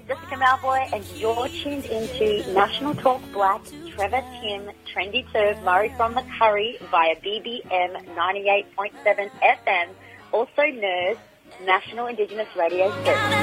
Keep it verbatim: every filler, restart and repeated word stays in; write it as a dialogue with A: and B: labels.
A: Jessica Malvoy, and you're tuned into National Talk Black, Trevor Tim, Trendy Serve, Murray from the Curry via B B M ninety-eight point seven F M, also N E R S, National Indigenous Radio Service.